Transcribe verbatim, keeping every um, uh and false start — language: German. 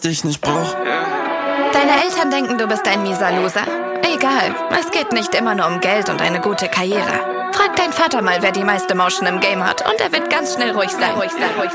dich nicht brauch. Deine Eltern denken, du bist ein mieser Loser. Egal, es geht nicht immer nur um Geld und eine gute Karriere. Frag deinen Vater mal, wer die meiste Motion im Game hat, und er wird ganz schnell ruhig sein.